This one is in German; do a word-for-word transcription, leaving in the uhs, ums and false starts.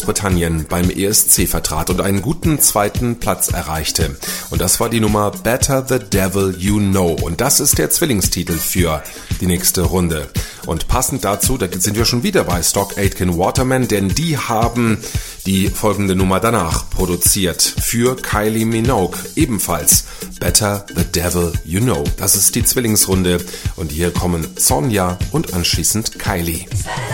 Großbritannien beim E S C vertrat und einen guten zweiten Platz erreichte. Und das war die Nummer Better the Devil You Know. Und das ist der Zwillingstitel für die nächste Runde. Und passend dazu, da sind wir schon wieder bei Stock Aitken Waterman, denn die haben die folgende Nummer danach produziert für Kylie Minogue, ebenfalls Better the Devil You Know. Das ist die Zwillingsrunde und hier kommen Sonja und anschließend Kylie.